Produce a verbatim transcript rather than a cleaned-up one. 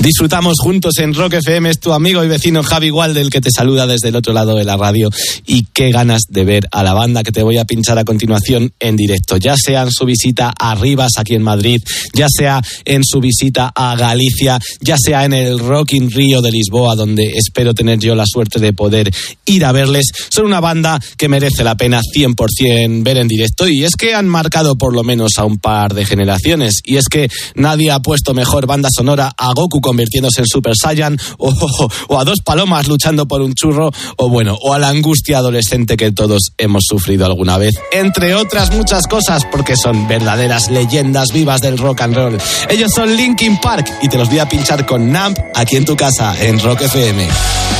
Disfrutamos juntos en Rock F M. Es tu amigo y vecino Javi Walde el que te saluda desde el otro lado de la radio. Y qué ganas de ver a la banda que te voy a pinchar a continuación en directo, ya sea en su visita a Rivas aquí en Madrid, ya sea en su visita a Galicia, ya sea en el Rock in Rio de Lisboa, donde espero tener yo la suerte de poder ir a verles. Son una banda que merece la pena cien por ciento ver en directo, y es que han marcado por lo menos a un par de generaciones, y es que nadie ha puesto mejor banda sonora a Goku convirtiéndose en Super Saiyan, o, o, o a dos palomas luchando por un churro, o bueno, o a la angustia adolescente que todos hemos sufrido alguna vez, entre otras muchas cosas, porque son verdaderas leyendas vivas del rock and roll. Ellos son Linkin Park y te los voy a pinchar con Numb aquí en tu casa en Rock F M.